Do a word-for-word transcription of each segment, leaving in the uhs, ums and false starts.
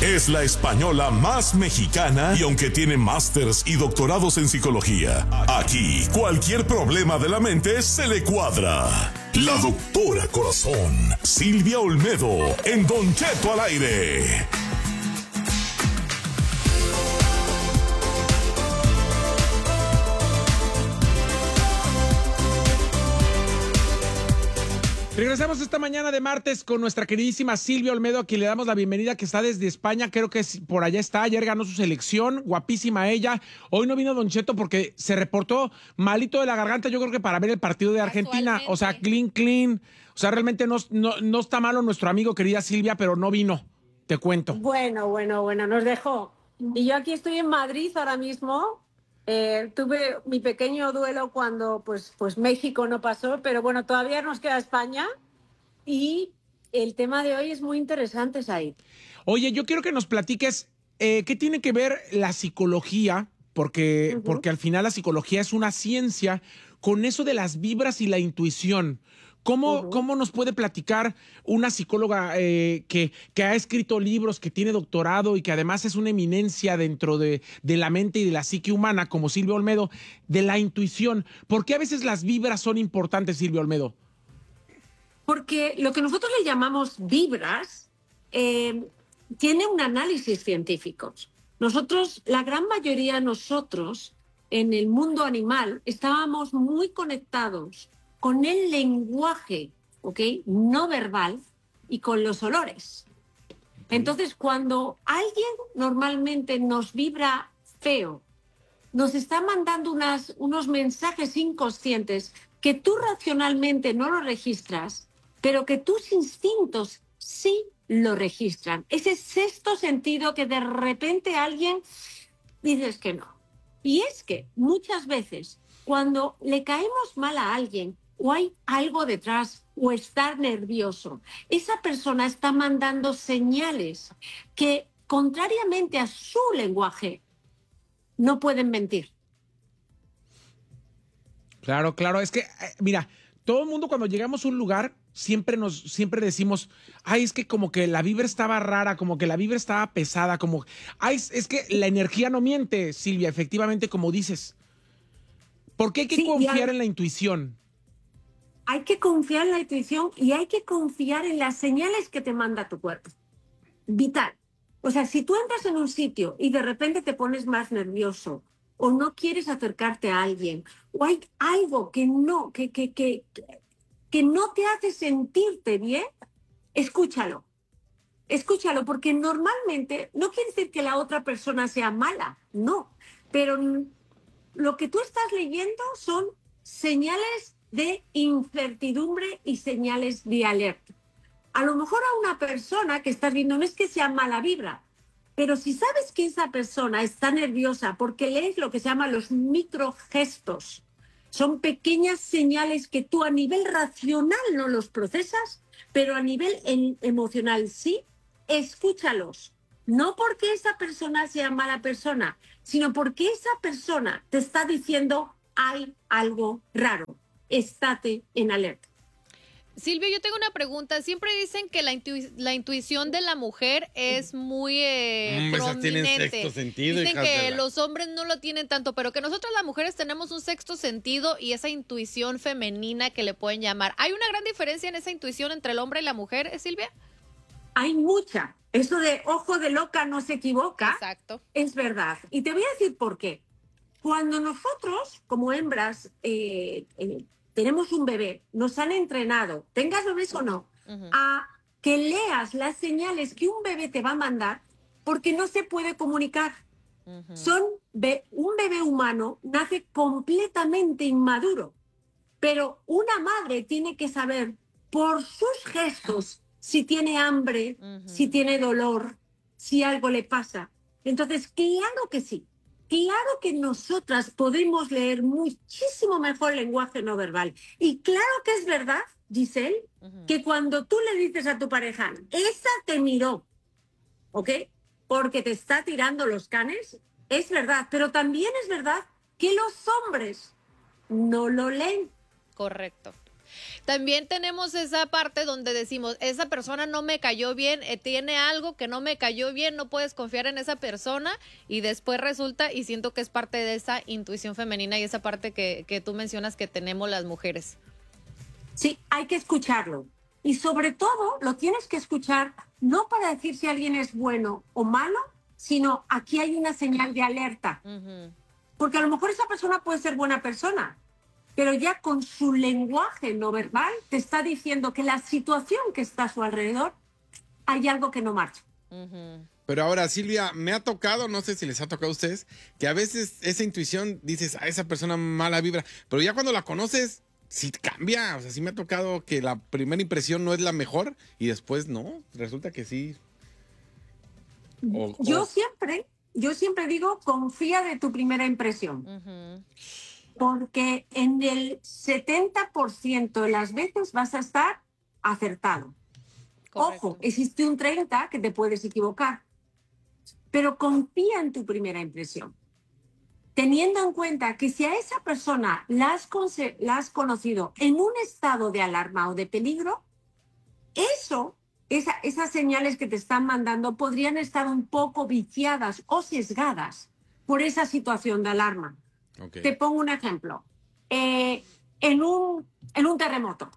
Es la española más mexicana y aunque tiene másters y doctorados en psicología, aquí cualquier problema de la mente se le cuadra. La doctora Corazón, Silvia Olmedo, en Don Cheto al aire. Regresamos esta mañana de martes con nuestra queridísima Silvia Olmedo, a quien le damos la bienvenida, que está desde España, creo que es, por allá está, ayer ganó su selección, guapísima ella. Hoy no vino Don Cheto porque se reportó malito de la garganta, yo creo que para ver el partido de Argentina, o sea, clean, clean, o sea, realmente no, no, no está malo nuestro amigo, querida Silvia, pero no vino, te cuento. Bueno, bueno, bueno, nos dejó. Y yo aquí estoy en Madrid ahora mismo. Eh, tuve mi pequeño duelo cuando pues, pues México no pasó, pero bueno, todavía nos queda España y el tema de hoy es muy interesante, Said. Oye, yo quiero que nos platiques eh, qué tiene que ver la psicología, porque, uh-huh. porque al final la psicología es una ciencia, con eso de las vibras y la intuición. ¿Cómo, uh-huh. ¿Cómo nos puede platicar una psicóloga eh, que, que ha escrito libros, que tiene doctorado y que además es una eminencia dentro de, de la mente y de la psique humana, como Silvia Olmedo, de la intuición? ¿Por qué a veces las vibras son importantes, Silvia Olmedo? Porque lo que nosotros le llamamos vibras eh, tiene un análisis científico. Nosotros, la gran mayoría de nosotros, en el mundo animal, estábamos muy conectados con el lenguaje, ¿ok?, no verbal y con los olores. Entonces, cuando alguien normalmente nos vibra feo, nos está mandando unas, unos mensajes inconscientes que tú racionalmente no lo registras, pero que tus instintos sí lo registran. Ese sexto sentido que de repente alguien dices que no. Y es que muchas veces cuando le caemos mal a alguien, o hay algo detrás, o está nervioso, esa persona está mandando señales que, contrariamente a su lenguaje, no pueden mentir. Claro, claro, es que, eh, mira, todo el mundo cuando llegamos a un lugar, siempre nos, siempre decimos, ay, es que como que la vibra estaba rara, como que la vibra estaba pesada, como, ay, es que la energía no miente, Silvia, efectivamente, como dices. ¿Por qué hay que sí, confiar en la intuición? Hay que confiar en la intuición y hay que confiar en las señales que te manda tu cuerpo. Vital. O sea, si tú entras en un sitio y de repente te pones más nervioso o no quieres acercarte a alguien o hay algo que no, que, que, que, que no te hace sentirte bien, escúchalo. Escúchalo, porque normalmente no quiere decir que la otra persona sea mala, no. Pero lo que tú estás leyendo son señales de incertidumbre y señales de alerta. A lo mejor a una persona que estás viendo no es que sea mala vibra, pero si sabes que esa persona está nerviosa porque lees lo que se llama los microgestos, son pequeñas señales que tú a nivel racional no los procesas, pero a nivel en, emocional sí, escúchalos. No porque esa persona sea mala persona, sino porque esa persona te está diciendo hay algo raro. Estate en alerta. Silvia, yo tengo una pregunta. Siempre dicen que la, intu la intuición de la mujer es muy eh, mm, prominente. Sexto sentido, dicen que la... los hombres no lo tienen tanto, pero que nosotros las mujeres tenemos un sexto sentido y esa intuición femenina que le pueden llamar. ¿Hay una gran diferencia en esa intuición entre el hombre y la mujer, Silvia? Hay mucha. Eso de ojo de loca no se equivoca. Exacto. Es verdad. Y te voy a decir por qué. Cuando nosotros, como hembras, eh, eh, tenemos un bebé, nos han entrenado, tengas bebés o no, uh-huh. a que leas las señales que un bebé te va a mandar porque no se puede comunicar. Uh-huh. Son be- un bebé humano nace completamente inmaduro, pero una madre tiene que saber por sus gestos si tiene hambre, uh-huh. si tiene dolor, si algo le pasa. Entonces, claro que sí. Claro que nosotras podemos leer muchísimo mejor el lenguaje no verbal. Y claro que es verdad, Giselle, uh-huh. que cuando tú le dices a tu pareja, esa te miró, ¿ok?, porque te está tirando los canes, es verdad. Pero también es verdad que los hombres no lo leen. Correcto. También tenemos esa parte donde decimos, esa persona no me cayó bien, eh, tiene algo que no me cayó bien, no puedes confiar en esa persona, y después resulta, y siento que es parte de esa intuición femenina y esa parte que, que tú mencionas que tenemos las mujeres. Sí, hay que escucharlo. Y sobre todo, lo tienes que escuchar no para decir si alguien es bueno o malo, sino aquí hay una señal de alerta. Uh-huh. Porque a lo mejor esa persona puede ser buena persona, pero ya con su lenguaje no verbal te está diciendo que la situación que está a su alrededor hay algo que no marcha. Uh-huh. Pero ahora, Silvia, me ha tocado, no sé si les ha tocado a ustedes, que a veces esa intuición dices, a esa persona mala vibra, pero ya cuando la conoces, sí cambia. O sea, sí me ha tocado que la primera impresión no es la mejor y después no, resulta que sí. O, Yo o... siempre, yo siempre digo, confía de tu primera impresión. Uh-huh. Porque en el setenta por ciento de las veces vas a estar acertado. Correcto. Ojo, existe un treinta que te puedes equivocar, pero confía en tu primera impresión, teniendo en cuenta que si a esa persona la has, la has conocido en un estado de alarma o de peligro, eso, esa, esas señales que te están mandando podrían estar un poco viciadas o sesgadas por esa situación de alarma. Okay. Te pongo un ejemplo. Eh, en, un, en un terremoto,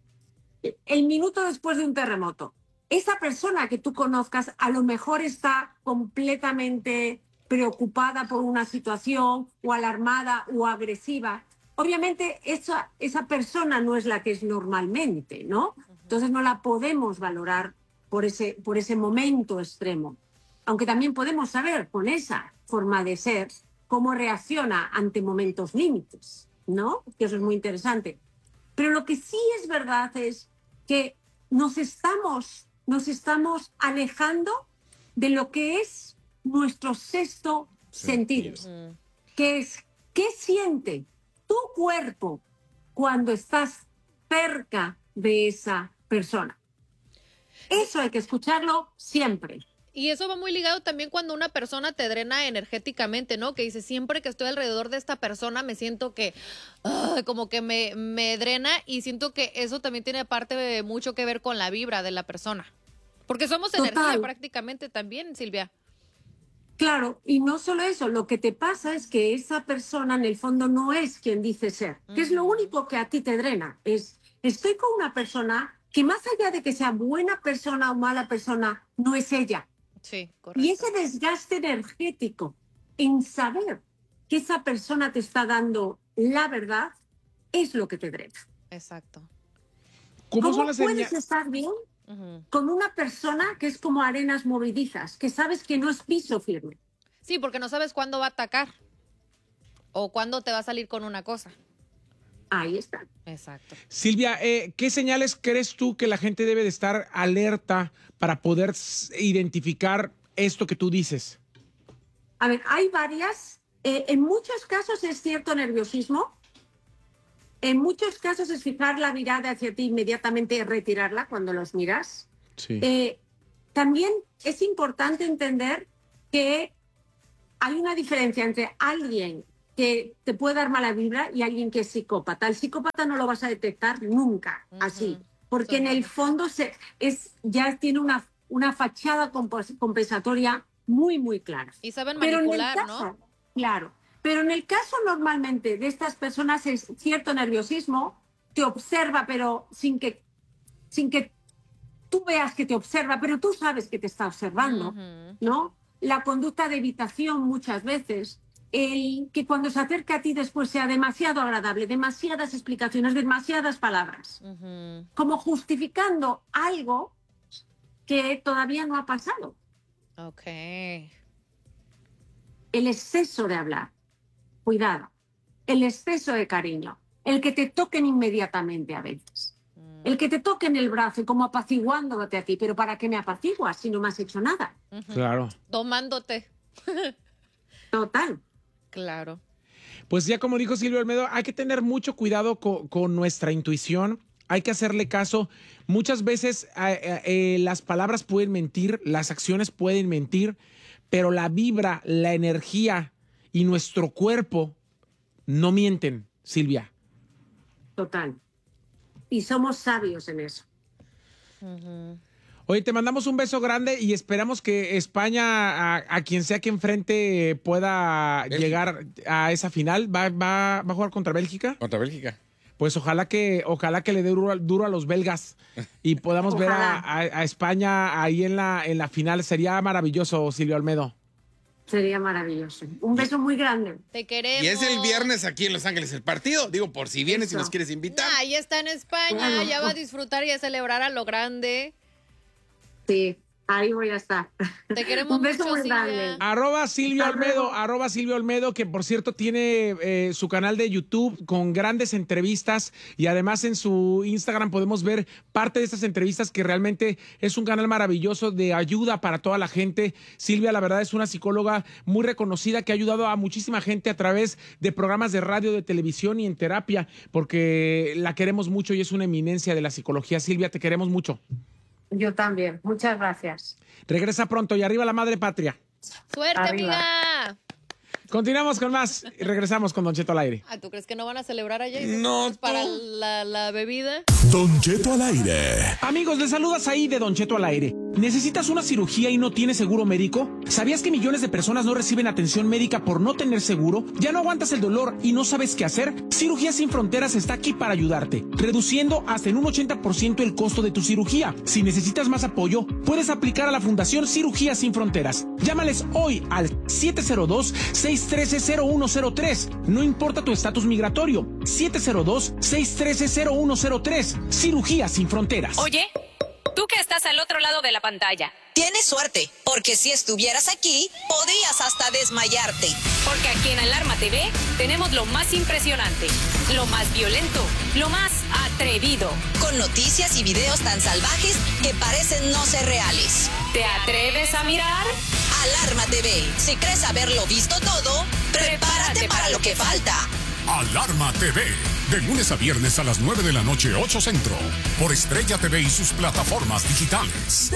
el minuto después de un terremoto, esa persona que tú conozcas a lo mejor está completamente preocupada por una situación o alarmada o agresiva. Obviamente esa, esa persona no es la que es normalmente, ¿no? Entonces no la podemos valorar por ese, por ese momento extremo. Aunque también podemos saber con esa forma de ser cómo reacciona ante momentos límites, ¿no? Que eso es muy interesante. Pero lo que sí es verdad es que nos estamos, nos estamos alejando de lo que es nuestro sexto sentido, Uh-huh. que es qué siente tu cuerpo cuando estás cerca de esa persona. Eso hay que escucharlo siempre. Y eso va muy ligado también cuando una persona te drena energéticamente, ¿no? Que dice, siempre que estoy alrededor de esta persona me siento que, uh, como que me, me drena, y siento que eso también tiene parte de mucho que ver con la vibra de la persona. Porque somos Total. energía prácticamente también, Silvia. Claro, y no solo eso, lo que te pasa es que esa persona en el fondo no es quien dice ser, que uh-huh. es lo único que a ti te drena. Es, estoy con una persona que más allá de que sea buena persona o mala persona, no es ella. Sí, correcto. Y ese desgaste energético en saber que esa persona te está dando la verdad es lo que te drena. Exacto. ¿Cómo, ¿Cómo son las puedes señales? estar bien Uh-huh. con una persona que es como arenas movedizas, que sabes que no es piso firme? Sí, porque no sabes cuándo va a atacar o cuándo te va a salir con una cosa. Ahí está. Exacto. Silvia, eh, ¿qué señales crees tú que la gente debe de estar alerta para poder identificar esto que tú dices? A ver, hay varias. Eh, en muchos casos es cierto nerviosismo. En muchos casos es fijar la mirada hacia ti, inmediatamente retirarla cuando los miras. Sí. Eh, también es importante entender que hay una diferencia entre alguien que te puede dar mala vibra y alguien que es psicópata. El psicópata no lo vas a detectar nunca uh-huh. así, porque sí. en el fondo se, es, ya tiene una, una fachada compensatoria muy, muy clara. Y saben manipular, pero en el caso, ¿no? Claro, pero en el caso normalmente de estas personas es cierto nerviosismo, te observa, pero sin que, sin que tú veas que te observa, pero tú sabes que te está observando, uh-huh. ¿no? La conducta de evitación muchas veces, el que cuando se acerca a ti después sea demasiado agradable, demasiadas explicaciones, demasiadas palabras, uh-huh. como justificando algo que todavía no ha pasado. Ok. El exceso de hablar, cuidado, el exceso de cariño, el que te toquen inmediatamente a veces, uh-huh. el que te toquen el brazo como apaciguándote a ti, pero ¿para qué me apaciguas si no me has hecho nada? Uh-huh. Claro. Tomándote. Total. Claro. Pues ya como dijo Silvia Olmedo, hay que tener mucho cuidado con, con nuestra intuición, hay que hacerle caso. Muchas veces eh, eh, las palabras pueden mentir, las acciones pueden mentir, pero la vibra, la energía y nuestro cuerpo no mienten, Silvia. Total. y somos sabios en eso. Uh-huh. Oye, te mandamos un beso grande y esperamos que España, a, a quien sea que enfrente, pueda Bélgica. llegar a esa final. ¿Va, va, ¿Va a jugar contra Bélgica? Contra Bélgica. Pues ojalá que, ojalá que le dé duro, duro a los belgas y podamos ver a, a, a España ahí en la, en la final. Sería maravilloso, Silvio Olmedo. Sería maravilloso. Un beso muy grande. Te queremos. Y es el viernes aquí en Los Ángeles el partido. Digo, por si vienes Eso. y nos quieres invitar. Nah, ya está en España, Claro. ya va a disfrutar y a celebrar a lo grande. Sí, ahí voy a estar. Te queremos Un beso mucho, muy Silvia. grande. Arroba Silvio Hasta Olmedo, luego. arroba Silvio Olmedo, que por cierto tiene eh, su canal de YouTube con grandes entrevistas y además en su Instagram podemos ver parte de estas entrevistas que realmente es un canal maravilloso de ayuda para toda la gente. Silvia, la verdad, es una psicóloga muy reconocida que ha ayudado a muchísima gente a través de programas de radio, de televisión y en terapia, porque la queremos mucho y es una eminencia de la psicología. Silvia, te queremos mucho. Yo también. Muchas gracias. Regresa pronto y arriba la madre patria. Suerte, Arriba. amiga. Continuamos con más y regresamos con Don Cheto al aire. Ah, ¿tú crees que no van a celebrar allá? No, Para tú. la, la bebida. Don Cheto al aire. Amigos, les saludas ahí de Don Cheto al aire. ¿Necesitas una cirugía y no tienes seguro médico? ¿Sabías que millones de personas no reciben atención médica por no tener seguro? ¿Ya no aguantas el dolor y no sabes qué hacer? Cirugía Sin Fronteras está aquí para ayudarte, reduciendo hasta en un ochenta por ciento el costo de tu cirugía. Si necesitas más apoyo, puedes aplicar a la Fundación Cirugía Sin Fronteras. Llámales hoy al siete cero dos, seis uno tres, cero uno cero tres. No importa tu estatus migratorio. siete cero dos, seis uno tres, cero uno cero tres. Cirugía Sin Fronteras. Oye, tú que estás al otro lado de la pantalla. Tienes suerte, porque si estuvieras aquí, podrías hasta desmayarte. Porque aquí en Alarma T V tenemos lo más impresionante, lo más violento, lo más atrevido. Con noticias y videos tan salvajes que parecen no ser reales. ¿Te atreves a mirar? Alarma T V. Si crees haberlo visto todo, prepárate para lo que falta. Alarma T V. De lunes a viernes a las nueve de la noche, ocho Centro. Por Estrella T V y sus plataformas digitales.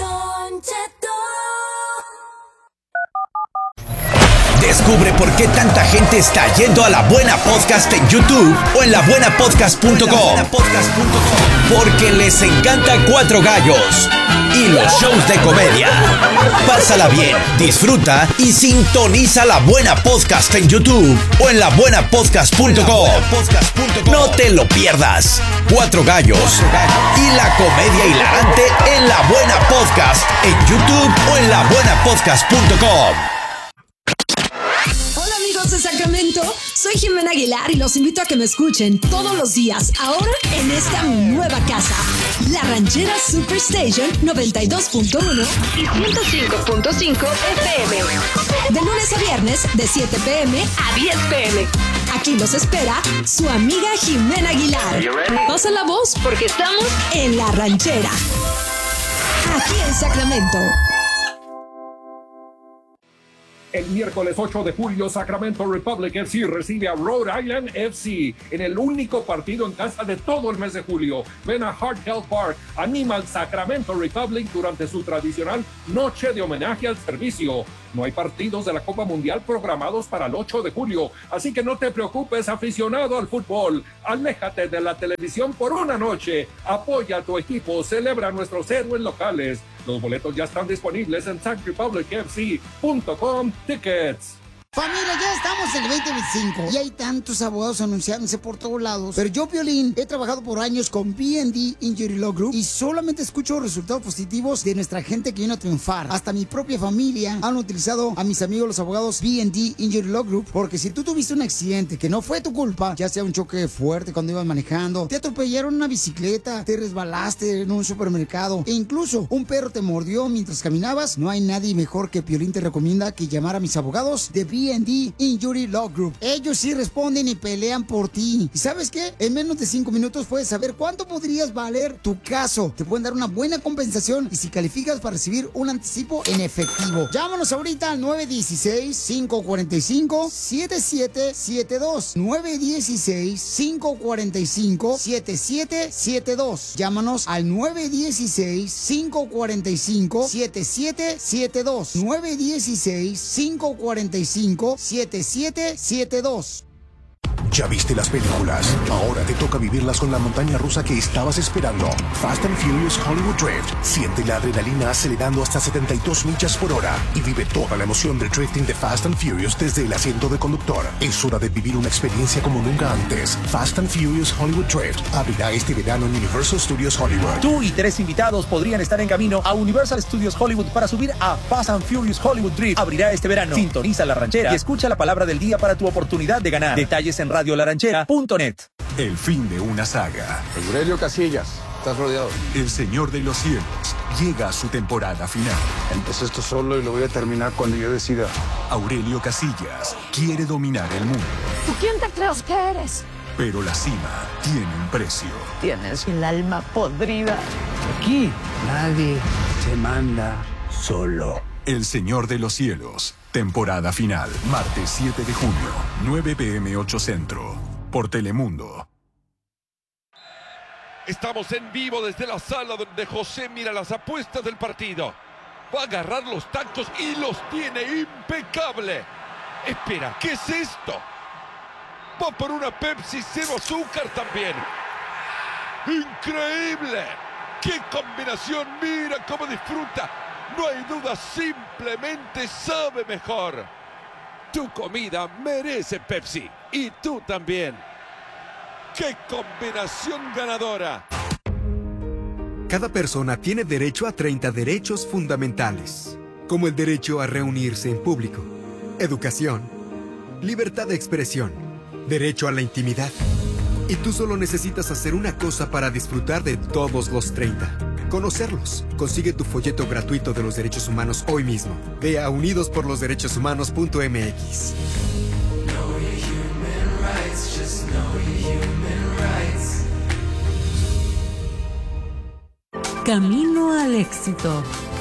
Descubre por qué tanta gente está yendo a La Buena Podcast en YouTube o en la buena podcast punto com. Porque les encanta Cuatro Gallos y los shows de comedia. Pásala bien, disfruta y sintoniza La Buena Podcast en YouTube o en la buena podcast punto com. No te lo pierdas. Cuatro Gallos y la comedia hilarante en La Buena Podcast en YouTube o en la buena podcast punto com. Hola amigos de Sacramento, soy Jimena Aguilar y los invito a que me escuchen todos los días, ahora en esta mi nueva casa, La Ranchera Superstation noventa y dos punto uno y ciento cinco punto cinco F M. De lunes a viernes, de siete pm a diez pm. Aquí los espera su amiga Jimena Aguilar. Pasa la voz porque estamos en La Ranchera, aquí en Sacramento. El miércoles ocho de julio, Sacramento Republic F C recibe a Rhode Island F C en el único partido en casa de todo el mes de julio. Ven a Hart Health Park, anima al Sacramento Republic durante su tradicional noche de homenaje al servicio. No hay partidos de la Copa Mundial programados para el ocho de julio, así que no te preocupes, aficionado al fútbol. Aléjate de la televisión por una noche. Apoya a tu equipo, celebra a nuestros héroes locales. Los boletos ya están disponibles en sac republic f c punto com tickets. Familia, ya estamos en el veinte veinticinco y hay tantos abogados anunciándose por todos lados. Pero yo, Piolín, he trabajado por años con B and D Injury Law Group y solamente escucho resultados positivos de nuestra gente que vino a triunfar. Hasta mi propia familia han utilizado a mis amigos los abogados B and D Injury Law Group, porque si tú tuviste un accidente que no fue tu culpa, ya sea un choque fuerte cuando ibas manejando, te atropellaron en una bicicleta, te resbalaste en un supermercado e incluso un perro te mordió mientras caminabas, no hay nadie mejor que Piolín te recomienda que llamar a mis abogados de B and D Injury Law Group. Ellos sí responden y pelean por ti. ¿Y sabes qué? En menos de cinco minutos puedes saber cuánto podrías valer tu caso. Te pueden dar una buena compensación y si calificas para recibir un anticipo en efectivo. Llámanos ahorita al nueve uno seis, cinco cuatro cinco, siete siete siete dos. nueve uno seis, cinco cuatro cinco, siete siete siete dos. Llámanos al nueve uno seis, cinco cuatro cinco, siete siete siete dos. nueve uno seis, cinco cuatro cinco, siete siete siete dos. Ya viste las películas, ahora te toca vivirlas con la montaña rusa que estabas esperando. Fast and Furious Hollywood Drift. Siente la adrenalina acelerando hasta setenta y dos millas por hora y vive toda la emoción del drifting de Fast and Furious desde el asiento de conductor. Es hora de vivir una experiencia como nunca antes. Fast and Furious Hollywood Drift abrirá este verano en Universal Studios Hollywood. Tú y tres invitados podrían estar en camino a Universal Studios Hollywood para subir a Fast and Furious Hollywood Drift. Abrirá este verano. Sintoniza La Ranchera y escucha la palabra del día para tu oportunidad de ganar. Detalles en radio la ranchera punto net. El fin de una saga. Aurelio Casillas, estás rodeado. El Señor de los Cielos llega a su temporada final. Empecé esto solo y lo voy a terminar cuando yo decida. Aurelio Casillas quiere dominar el mundo. ¿Tú quién te crees que eres? Pero la cima tiene un precio. Tienes el alma podrida. Aquí nadie te manda solo. El Señor de los Cielos, temporada final, martes siete de junio, nueve p m ocho Centro, por Telemundo. Estamos en vivo desde la sala donde José mira las apuestas del partido. Va a agarrar los tacos y los tiene impecable. Espera, ¿qué es esto? Va por una Pepsi cero azúcar también. ¡Increíble! ¡Qué combinación! ¡Mira cómo disfruta! No hay duda, simplemente sabe mejor. Tu comida merece Pepsi. Y tú también. ¡Qué combinación ganadora! Cada persona tiene derecho a treinta derechos fundamentales, como el derecho a reunirse en público, educación, libertad de expresión, derecho a la intimidad. Y tú solo necesitas hacer una cosa para disfrutar de todos los treinta. Conocerlos. Consigue tu folleto gratuito de los derechos humanos hoy mismo. Ve a unidos por los derechos humanos punto m x. Camino al éxito.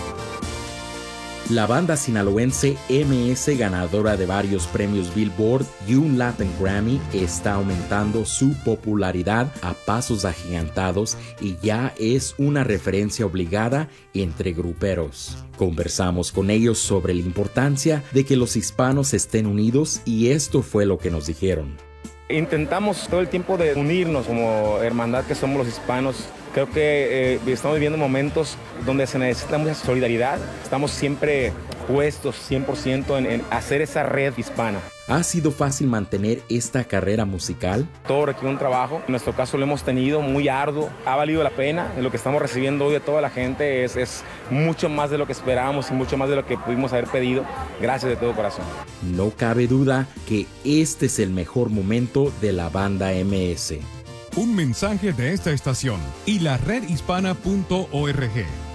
La banda sinaloense M S, ganadora de varios premios Billboard y un Latin Grammy, está aumentando su popularidad a pasos agigantados y ya es una referencia obligada entre gruperos. Conversamos con ellos sobre la importancia de que los hispanos estén unidos y esto fue lo que nos dijeron. Intentamos todo el tiempo de unirnos como hermandad que somos los hispanos. Creo que eh, estamos viviendo momentos donde se necesita mucha solidaridad. Estamos siempre puestos cien por ciento en, en hacer esa red hispana. ¿Ha sido fácil mantener esta carrera musical? Todo requiere un trabajo. En nuestro caso lo hemos tenido muy arduo. Ha valido la pena. Lo que estamos recibiendo hoy de toda la gente es, es mucho más de lo que esperábamos y mucho más de lo que pudimos haber pedido. Gracias de todo corazón. No cabe duda que este es el mejor momento de la banda M S. Un mensaje de esta estación y la red hispana punto org.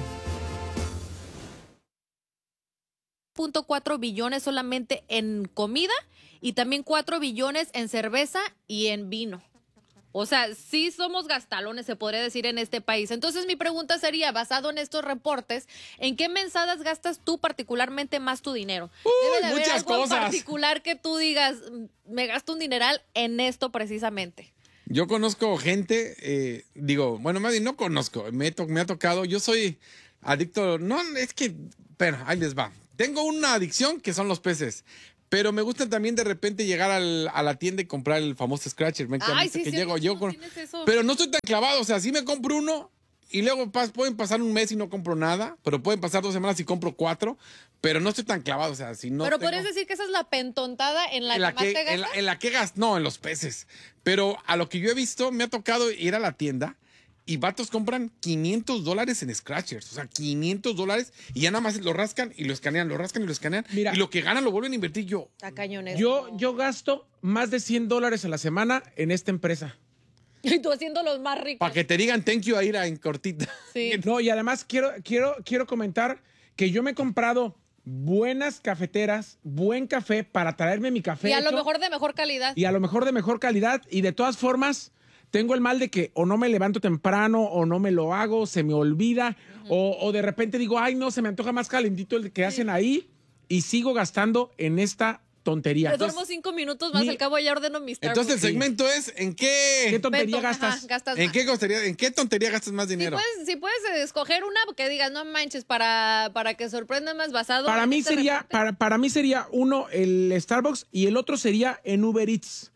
punto cuatro billones solamente en comida y también cuatro billones en cerveza y en vino. O sea, sí somos gastalones, se podría decir, en este país. Entonces mi pregunta sería, basado en estos reportes, ¿en qué mensadas gastas tú particularmente más tu dinero? Uy, Debe de haber muchas algo cosas. en particular que tú digas, me gasto un dineral en esto precisamente. Yo conozco gente, eh, digo, bueno, más bien no conozco, me, to- me ha tocado, yo soy adicto, no, es que, pero ahí les va. Tengo una adicción que son los peces, pero me gusta también de repente llegar al, a la tienda y comprar el famoso Scratcher. Me encanta Ay, sí, que sí, llego no, yo no con... tienes eso. Pero no estoy tan clavado, o sea, sí me compro uno y luego pas- pueden pasar un mes y no compro nada, pero pueden pasar dos semanas y compro cuatro, pero no estoy tan clavado, o sea, si no Pero tengo- podrías decir que esa es la pentontada en la, en la que más que, te en gastas. la, en la que gas, no, en los peces. Pero a lo que yo he visto, me ha tocado ir a la tienda y vatos compran quinientos dólares en Scratchers. O sea, quinientos dólares y ya nada más lo rascan y lo escanean, lo rascan y lo escanean. Mira. Y lo que ganan lo vuelven a invertir yo. Está cañón eso. Yo, yo gasto más de cien dólares a la semana en esta empresa. Y tú haciendo los más ricos. Para que te digan thank you a ir a en cortita. Sí. No, y además quiero, quiero, quiero comentar que yo me he comprado buenas cafeteras, buen café para traerme mi café Y a lo hecho, mejor de mejor calidad. y a lo mejor de mejor calidad. Y de todas formas, tengo el mal de que o no me levanto temprano o no me lo hago, se me olvida, o, o de repente digo, ay, no, se me antoja más calentito el que hacen ahí y sigo gastando en esta tontería. Te duermo cinco minutos más, mi- al cabo ya ordeno mi Starbucks. Entonces el segmento es ¿en qué, ¿Qué tontería Beto, gastas? ajá, gastas ¿En más. qué tontería, en qué tontería gastas más Si dinero? puedes, si puedes escoger una que digas, no manches, para, para que sorprenda más basado. Para en mí este sería, reporte. para, para mí sería uno el Starbucks y el otro sería en Uber Eats.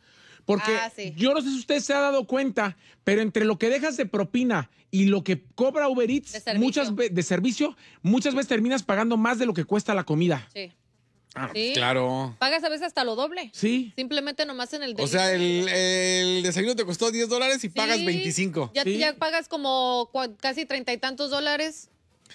Porque Ah, sí. yo no sé si usted se ha dado cuenta, pero entre lo que dejas de propina y lo que cobra Uber Eats De servicio. muchas ve- de servicio, muchas veces terminas pagando más de lo que cuesta la comida. Sí. Ah, Sí. claro. Pagas a veces hasta lo doble. Sí. Simplemente nomás en el O sea, el, el desayuno te costó diez dólares y pagas Sí. veinticinco. Ya, Sí. ya pagas como cua- casi treinta y tantos dólares.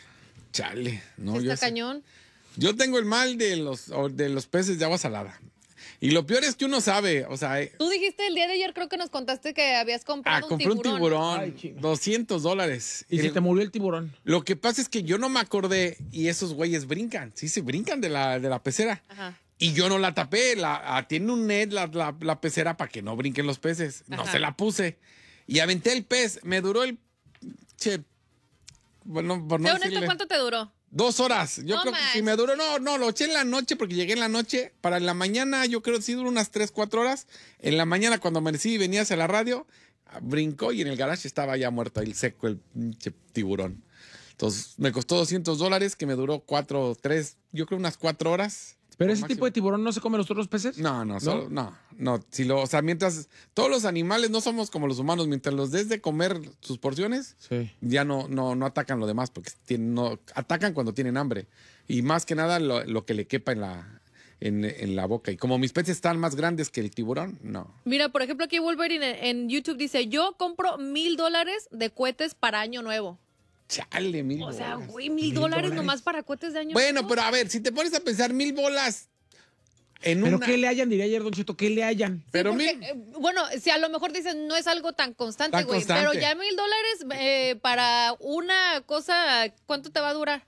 Chale, no, Está yo sí. cañón. Yo tengo el mal de los, de los peces de agua salada. Y lo peor es que uno sabe, o sea, eh, Tú dijiste el día de ayer, creo que nos contaste que habías ah, comprado un compré un tiburón. tiburón, Ay, chinga. doscientos dólares. Y se El- te murió el tiburón. Lo que pasa es que yo no me acordé y esos güeyes brincan, sí, se brincan de la, de la pecera. Ajá. Y yo no la tapé, la, ah, tiene un net la, la, la pecera para que no brinquen los peces. No Ajá. se la puse. Y aventé el pez, me duró el... Che, bueno, por no Sé honesto, decirle- ¿cuánto te duró? Dos horas. Yo No creo que si manches. me duró, no, no, lo eché en la noche porque llegué en la noche. Para la mañana, yo creo que sí duró unas tres, cuatro horas. En la mañana, cuando amanecí y venía hacia la radio, brincó y en el garage estaba ya muerto el seco, el pinche tiburón. Entonces, me costó doscientos dólares, que me duró cuatro, tres, yo creo unas cuatro horas. ¿Pero Por ese máximo. tipo de tiburón no se come los otros peces? No, no, solo- no, no. Si lo, o sea, mientras todos los animales no somos como los humanos, mientras los des de comer sus porciones, Sí. ya no, no, no atacan lo demás, porque tienen, no, atacan cuando tienen hambre. Y más que nada lo, lo que le quepa en la, en, en la boca. Y como mis peces están más grandes que el tiburón, no. Mira, por ejemplo, aquí Wolverine en, en YouTube dice, yo compro mil dólares de cohetes para Año Nuevo. Chale, mil O sea, bolas. güey, mil dólares nomás para cohetes de Año Bueno, Nuevo. pero a ver, si te pones a pensar mil bolas en ¿Pero una... qué le hayan, diría ayer Don Cheto? ¿Qué le hayan? Pero Porque, mil... eh, bueno, si a lo mejor dices no es algo tan constante, Tan güey, constante. pero ya mil dólares eh, para una cosa, ¿cuánto te va a durar?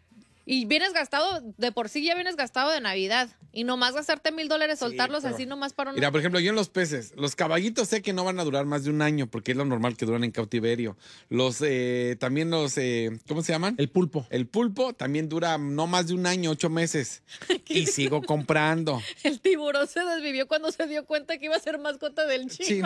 Y vienes gastado, de por sí ya vienes gastado de Navidad. Y nomás gastarte mil dólares, soltarlos pero- así nomás para una... Mira, por ejemplo, yo en los peces, los caballitos sé que no van a durar más de un año porque es lo normal que duran en cautiverio. Los, eh, también los, eh, ¿cómo se llaman? El pulpo. El pulpo también dura no más de un año, ocho meses. Y sigo comprando. El tiburón se desvivió cuando se dio cuenta que iba a ser mascota del Sí, chico.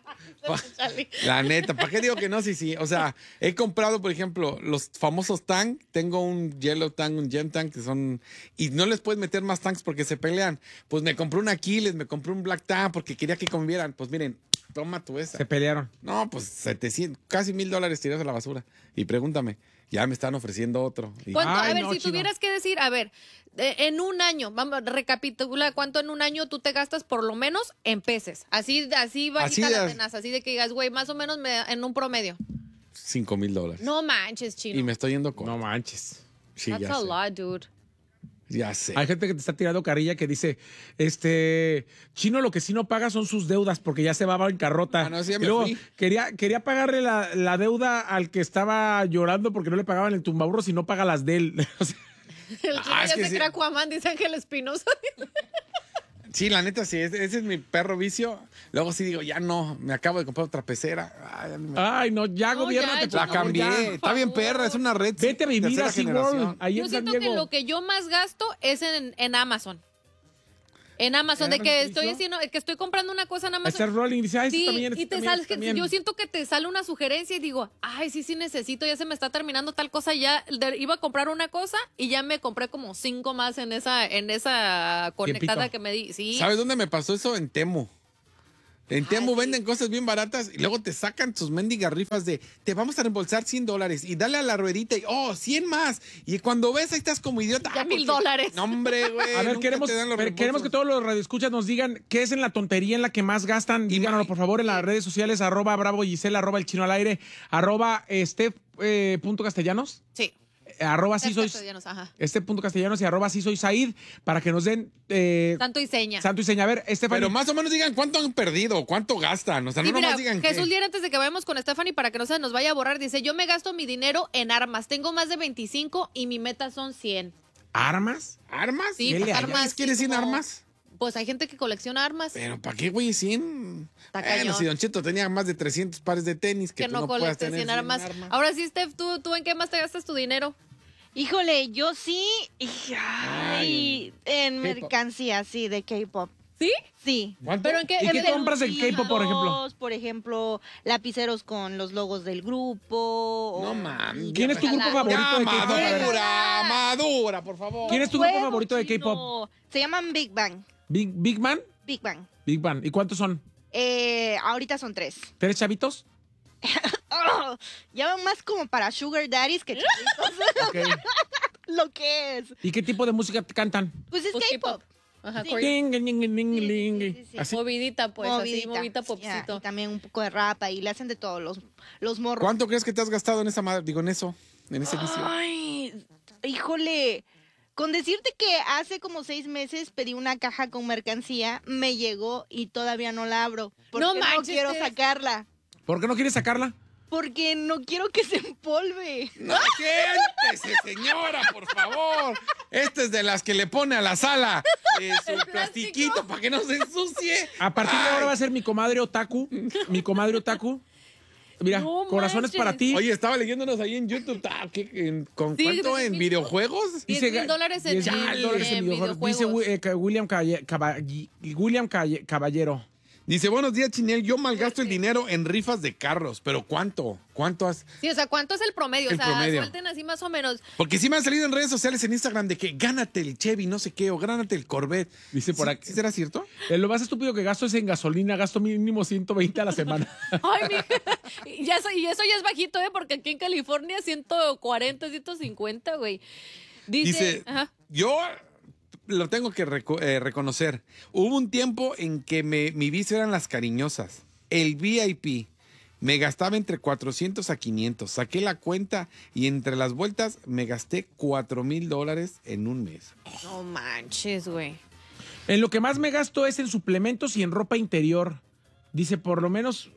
Chale. La neta, ¿para qué digo que no? Sí, sí. O sea, he comprado, por ejemplo, los famosos tank. Tengo un yellow tank, un gem tank, que son... Y no les puedes meter más tanks porque se pelean. Pues me compré un Aquiles, me compré un Black Tank porque quería que convivieran. Pues miren, toma tú esa. Se pelearon. No, pues setecientos, casi mil dólares tirados a la basura. Y pregúntame, ya me están ofreciendo otro. Y- ¿Cuánto? Ay, a ver, no, si chino. tuvieras que decir, a ver, eh, en un año, vamos, recapitula cuánto en un año tú te gastas por lo menos en peces. Así, así bajita Así la de- tenaza, así de que digas, güey, más o menos me- en un promedio. Cinco mil dólares. No manches, chino. Y me estoy yendo con... No manches. Sí, That's ya a sé. lot, dude. Ya sé. Hay gente que te está tirando carrilla que dice, este, Chino lo que sí no paga son sus deudas porque ya se va a bancarrota. Ah, no, sí, ya Y me luego fui. quería, quería pagarle la, la deuda al que estaba llorando porque no le pagaban el tumbaburro si no paga las de él. O sea, El chino Ah, es ya que se sí. crea Aquaman, dice Ángel Espinosa. Sí, la neta, sí, ese, ese es mi perro vicio. Luego sí digo, ya no, me acabo de comprar otra pecera. Ay, ya ni me- ay, no, ya No, gobiérnate, ya, por la favor, cambié. ya. Está bien perra, es una red. Vete a vivir tercera a SeaWorld, generación. ahí Yo en San siento que Diego. lo que yo más gasto es en, en Amazon. En Amazon, de que estoy haciendo, que estoy comprando una cosa en Amazon. Hacer rolling, dice, ay, Sí, esto también, y esto te también, sales esto que también. yo siento que te sale una sugerencia y digo, ay, sí, sí necesito, ya se me está terminando tal cosa, ya de- iba a comprar una cosa y ya me compré como cinco más en esa, en esa conectada Tiempito. que me di. Sí. ¿Sabes dónde me pasó eso? En Temu. En Temu venden cosas bien baratas y luego te sacan tus mendigas rifas de te vamos a reembolsar cien dólares y dale a la ruedita y oh, cien más. Y cuando ves ahí estás como idiota. Ya ah, mil porque- dólares. No, hombre, güey. A ver, nunca queremos, te dan los pero queremos que reembolsos. todos los radioescuchas nos digan qué es en la tontería en la que más gastan. Díganoslo, por favor, en las redes sociales, arroba Bravo Gisela, arroba El Chino al Aire, arroba este eh, punto castellanos, Sí. eh, arroba sí Tres soy, castellanos, ajá. este punto castellanos y arroba sí soy Said, para que nos den eh, Santo y seña. santo y seña. A ver, Estefany. Pero más o menos digan cuánto han perdido, cuánto gastan. O sea, Sí, no mira, nomás digan Jesús qué. Lier, antes de que vayamos con Stephanie, para que no se nos vaya a borrar, dice, yo me gasto mi dinero en armas. Tengo más de veinticinco y mi meta son cien. ¿Armas? ¿Armas? Sí, ¿Qué pues, le armas. ¿Quieres ¿Quieres sí, cien como- armas? Pues hay gente que colecciona armas. Pero ¿para qué, güey, cien? Está Bueno, cañón. si Don Cheto tenía más de trescientos pares de tenis que, Que tú no, no puedas colectes tener cien cien armas. Ahora sí, Steph, ¿tú, ¿tú en qué más te gastas tu dinero? Híjole, yo sí. y- Ay, en K-pop. mercancía, sí, de K-pop. ¿Sí? Sí. ¿Cuánto? ¿Pero en qué? ¿Y en qué el- compras en K-pop, por ejemplo? Lapiceros, Por ejemplo, lapiceros con los logos del grupo. No o- mames. ¿Quién es tu grupo Ya, favorito de Ya, K-pop? A ver, madura, madura, por favor. ¿Quién es tu grupo Puedo, favorito de chino. K-pop? Se llaman Big Bang. Big, Big Man. Big Bang. Big Bang. ¿Y cuántos son? Eh, ahorita son tres. ¿Tres chavitos? Oh, ya van más como para sugar daddies que chavitos. Okay. Lo que es. ¿Y qué tipo de música cantan? Pues es K-pop. Ajá, Sí. Korean. Ling, ling, ling, ling, ling. Así. Movidita, pues, así, Movidita. movita Ya, popcito. y también un poco de rap y le hacen de todos los, los morros. ¿Cuánto crees que te has gastado en esa madre? Digo, en eso, en ese vicio. Ay, híjole. Con decirte que hace como seis meses pedí una caja con mercancía, me llegó y todavía no la abro. Porque No no, manches, quiero Tess. sacarla. ¿Por qué no quieres sacarla? Porque no quiero que se empolve. ¡No, siéntese, señora, por favor! Esta es de las que le pone a la sala eh, su plastiquito para que no se ensucie. A partir de ahora va a ser mi comadre otaku. Mi comadre otaku. Mira, No corazones manches. para ti. Oye, estaba leyéndonos ahí en YouTube. ah, ¿qué- en- ¿Con Sí, cuánto diez en mil. videojuegos? diez mil dólares en, diez mil en- dólares en en videojuegos. Dice videojuegos. eh, que William, Calle- Caba- William Calle- Caballero. Dice, buenos días, Chinel. Yo malgasto el dinero en rifas de carros. ¿Pero cuánto? ¿Cuánto has...? Sí, o sea, ¿cuánto es el promedio? El o sea, promedio. suelten así más o menos. Porque sí me han salido en redes sociales, en Instagram, de que gánate el Chevy, no sé qué, o gánate el Corvette. Dice por ¿Sí- aquí. ¿sí será cierto? Eh, lo más estúpido que gasto es en gasolina. Gasto mínimo ciento veinte a la semana. Ay, mija. Y, ya, so- y eso ya es bajito, ¿eh? Porque aquí en California ciento cuarenta, ciento cincuenta, güey. Dice, Dice, ajá. yo lo tengo que reco- eh, reconocer. Hubo un tiempo en que me- mi vicio eran las cariñosas. El V I P. Me gastaba entre cuatrocientos a quinientos. Saqué la cuenta y entre las vueltas me gasté cuatro mil dólares en un mes. No manches, güey. En lo que más me gasto es en suplementos y en ropa interior. Dice, por lo menos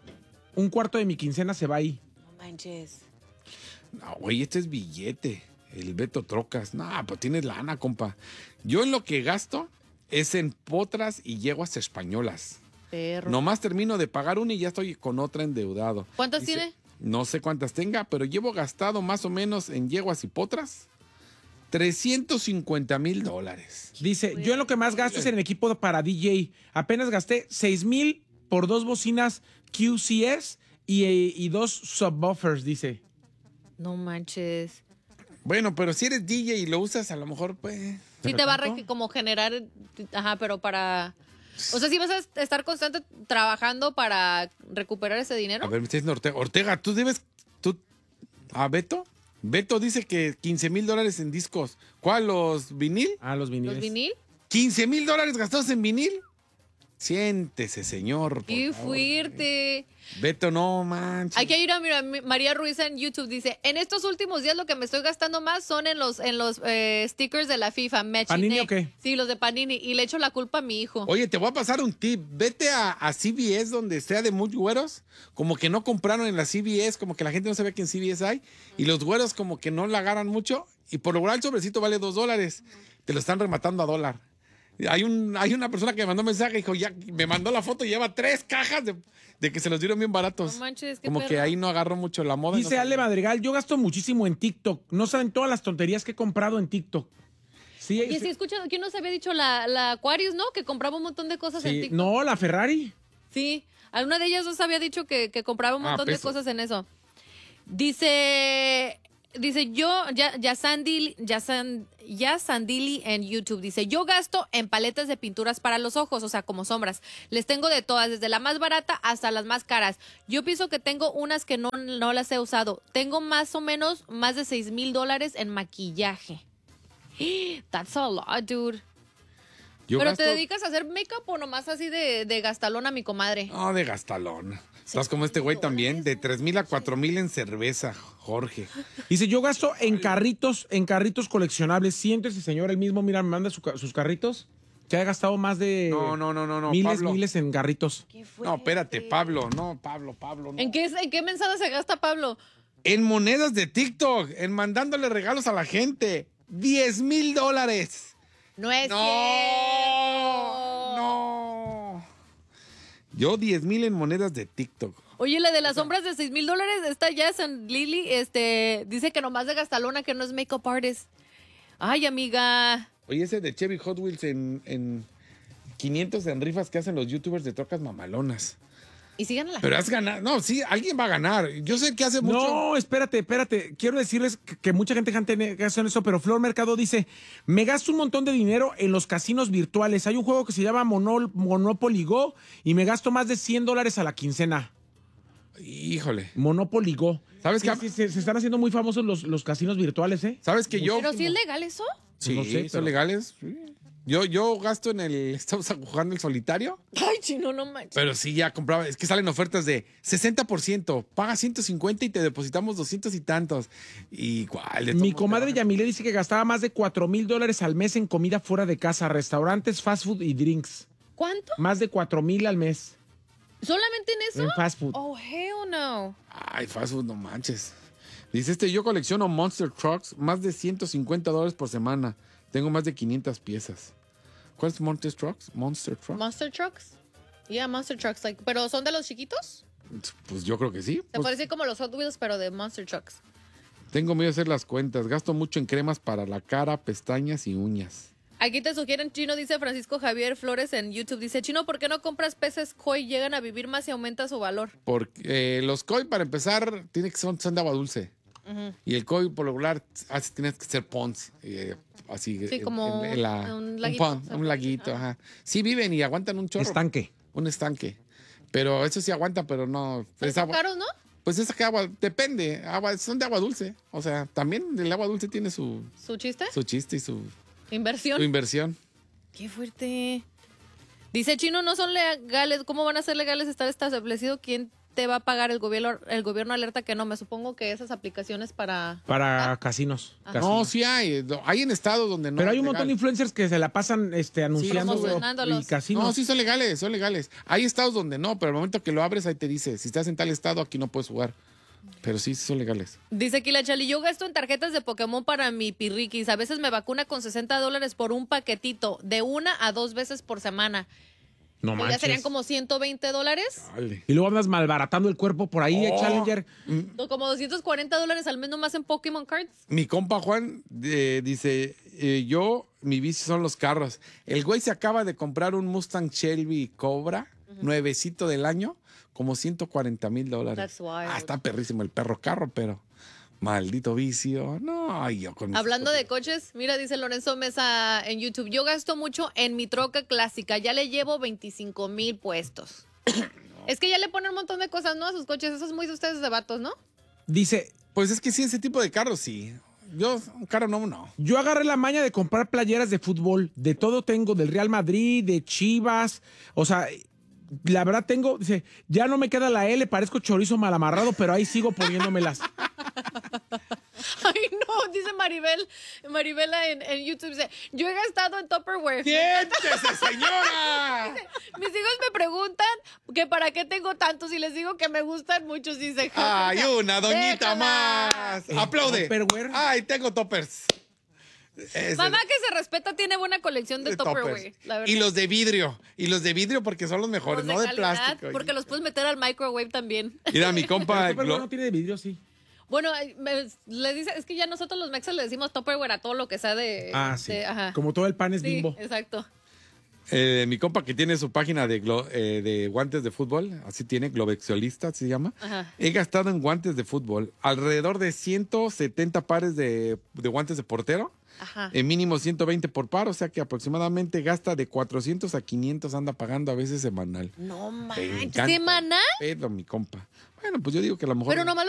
un cuarto de mi quincena se va ahí. No manches. No, güey, este es billete. El Beto Trocas. No, pues tienes lana, compa. Yo en lo que gasto es en potras y yeguas españolas. Perro. Nomás termino de pagar una y ya estoy con otra endeudado. ¿Cuántas Dice, tiene? No sé cuántas tenga, pero llevo gastado más o menos en yeguas y potras trescientos cincuenta mil dólares. Dice, yo en lo que más gasto es en equipo para D J. Apenas gasté seis mil por dos bocinas Q C S y, y dos subwoofers, dice. No manches. Bueno, pero si eres D J y lo usas, a lo mejor, pues... Sí te va a re- como generar, ajá, pero para... O sea, sí vas a estar constante trabajando para recuperar ese dinero. A ver, me está diciendo Ortega. Ortega, tú debes... Tú... ¿A Beto? Beto dice que quince mil dólares en discos. ¿Cuál? ¿Los vinil? Ah, los viniles. ¿Los vinil? ¿quince mil dólares gastados en vinil? Siéntese, señor. por ¡Qué favor. fuerte! Beto, no manches. Hay que ir a mira, mi- María Ruiz en YouTube. Dice, en estos últimos días lo que me estoy gastando más son en los en los eh, stickers de la FIFA. Me ¿Panini achiné. o qué? Sí, los de Panini. Y le echo la culpa a mi hijo. Oye, te voy a pasar un tip. Vete a, a C V S donde sea de muchos güeros. Como que no compraron en la C V S, como que la gente no sabe que en C V S hay. Y los güeros como que no la agarran mucho. Y por lo general el sobrecito vale dos dólares. Te lo están rematando a dólar. Hay, un, hay una persona que me mandó un mensaje y dijo, ya me mandó la foto y lleva tres cajas de, de que se los dieron bien baratos. No manches, qué como que perro. ahí no agarró mucho la moda. y Dice no Ale Madrigal, yo gasto muchísimo en TikTok. No saben todas las tonterías que he comprado en TikTok. Sí, Y sí, si escuchas, ¿quién nos había dicho la, la Aquarius, no? Que compraba un montón de cosas en sí. TikTok. No, la Ferrari. Sí, alguna de ellas dos había dicho que, que compraba un Ah, montón de peso. cosas en eso. Dice, dice yo, ya, ya Sandili, ya, San, ya Sandili en YouTube, dice, yo gasto en paletas de pinturas para los ojos, o sea, como sombras. Les tengo de todas, desde la más barata hasta las más caras. Yo pienso que tengo unas que no, no las he usado. Tengo más o menos más de seis mil dólares en maquillaje. That's a lot, dude. Yo ¿Pero gasto- te dedicas a hacer make-up o nomás así de, de gastalón a mi comadre? No, de gastalón. Estás como este güey también, de tres mil a cuatro mil en cerveza, Jorge. Dice, yo gasto en carritos, en carritos coleccionables. Siéntese, señor, el mismo, mira, me manda su ca- sus carritos. Que ha gastado más de No, no, no, no, no, miles, Pablo. miles en carritos. No, espérate, Pablo, no, Pablo, Pablo, no. ¿En qué, ¿En qué mensada se gasta Pablo? En monedas de TikTok, en mandándole regalos a la gente. diez mil dólares. No es No, cierto. no. Yo diez mil en monedas de TikTok. Oye, la de las sombras de seis mil dólares, esta ya San Lily, este, dice que nomás de gastalona, que no es make-up artist. Ay, amiga. Oye, ese de Chevy Hot Wheels en, en quinientos en rifas que hacen los youtubers de trocas mamalonas. Y sí gana la Pero gente. has ganado. No, sí, alguien va a ganar. Yo sé que hace mucho. No, espérate, espérate. Quiero decirles que, que mucha gente gasta en eso, pero Flor Mercado dice, me gasto un montón de dinero en los casinos virtuales. Hay un juego que se llama Monol- Monopoly Go y me gasto más de cien dólares a la quincena. Híjole. Monopoly Go. ¿Sabes Sí, qué? sí, se, se están haciendo muy famosos los, los casinos virtuales, ¿eh? ¿Sabes que yo? ¿Pero sí es legal eso? Sí, No sé, son pero- legales. Sí. Yo, yo gasto en el. Estamos jugando el solitario. Ay, chino, no manches. Pero sí, ya compraba. Es que salen ofertas de sesenta por ciento. Paga ciento cincuenta y te depositamos doscientos y tantos. Y igual. de Mi todos comadre modos te Yamile dice que gastaba más de cuatro mil dólares al mes en comida fuera de casa, restaurantes, fast food y drinks. ¿Cuánto? Más de cuatro mil al mes. ¿Solamente en eso? En fast food. Oh, hell no. bajan. Ay, fast food, no manches. Dice este, yo colecciono Monster Trucks, más de ciento cincuenta dólares por semana. Tengo más de quinientas piezas. ¿Cuál es Monster Trucks? Monster Trucks. ¿Monster Trucks? Yeah, Monster Trucks. Like, ¿pero son de los chiquitos? Pues yo creo que sí. Se Pues, parece como los Hot Wheels, pero de Monster Trucks. tengo miedo de hacer las cuentas. Gasto mucho en cremas para la cara, pestañas y uñas. Aquí te sugieren, Chino, dice Francisco Javier Flores en YouTube. Dice, Chino, ¿por qué no compras peces koi? Llegan a vivir más y aumenta su valor. Porque eh, los koi, para empezar, tiene que son, son de agua dulce. Ujú. Y el koi, por lo regular, hace- tienes que ser ponds. eh, así, Sí, en- como en- en la- un un, laguito, pond, o sea, un laguito, ajá. Sí viven y aguantan un chorro. Estanque. Un estanque. Pero eso sí aguanta, pero no. Es Son agua, caros, ¿no? pues esa que agua, depende. Agua, son de agua dulce. O sea, también el agua dulce tiene su, ¿Su chiste? su chiste y su, ¿Inversión? su inversión. Qué fuerte. Dice, Chino, no son legales. ¿Cómo van a ser legales estar establecido? ¿Quién te va a pagar? El gobierno, el gobierno alerta que no. Me supongo que esas aplicaciones para... Para casinos. Ajá. No, Casinos. sí hay. Hay en estados donde no. Pero hay es un montón de legal. influencers que se la pasan este, anunciando promocionándolos. y casinos. No, sí son legales, son legales. Hay estados donde no, pero al momento que lo abres ahí te dice, si estás en tal estado aquí no puedes jugar. Pero sí, sí son legales. Dice aquí la Chali, yo gasto en tarjetas de Pokémon para mi pirriquis. A veces me vacuna con sesenta dólares por un paquetito, de una a dos veces por semana. No Que ya manches. serían como ciento veinte dólares. Y luego andas malbaratando el cuerpo por ahí, eh, Oh. Challenger. O como doscientos cuarenta dólares al mes nomás en Pokémon Cards. Mi compa Juan eh, dice, eh, yo, mi bici son los carros. El güey se acaba de comprar un Mustang Shelby Cobra, nuevecito del año, como ciento cuarenta mil dólares. That's wild. Ah, está perrísimo el perro carro, pero maldito vicio. No, ay, yo con mis Hablando de coches, mira, dice Lorenzo Mesa en YouTube, yo gasto mucho en mi troca clásica, ya le llevo veinticinco mil puestos. Es que ya le ponen un montón de cosas, ¿no? A sus coches, eso es muy de ustedes de vatos, ¿no? Dice, Pues es que sí, ese tipo de carros sí. Yo, un carro no, no. yo agarré la maña de comprar playeras de fútbol. De todo tengo, del Real Madrid, de Chivas. O sea, la verdad tengo, dice, ya no me queda la L, parezco chorizo mal amarrado, pero ahí sigo poniéndomelas. Ay, no, dice Maribel, Maribela en, en YouTube, dice, yo he gastado en Tupperware. ¡Siéntese, señora! Dice, mis hijos me preguntan que para qué tengo tantos y les digo que me gustan muchos, dice. ¡Ay, una doñita Déjala. más! ¡Aplaude! Tupperware. ¡Ay, tengo toppers! Ese- Mamá que se respeta tiene buena colección de, de Tupperware, toppers. la verdad. Y los de vidrio. Y los de vidrio porque son los mejores, Los no de calidad, plástico. porque los puedes meter al microwave también. Mira, mi compa. Pero Glo- no tiene de vidrio, sí. Bueno, eh, me- le dice, es que ya nosotros los mexas le decimos Tupperware a todo lo que sea de... Ah, sí. de- ajá. Como todo el pan es Sí, Bimbo. exacto. eh, mi compa que tiene su página de, glo- eh, de guantes de fútbol, así tiene, Globexolista se llama. Ajá. He gastado en guantes de fútbol alrededor de ciento setenta pares de, de guantes de portero. Ajá. En mínimo ciento veinte por par, o sea que aproximadamente gasta de cuatrocientos a quinientos, anda pagando a veces semanal. No Me manches, encanta el ¿semanal? pedo, mi compa. Bueno, pues yo digo que a lo mejor. Pero nomás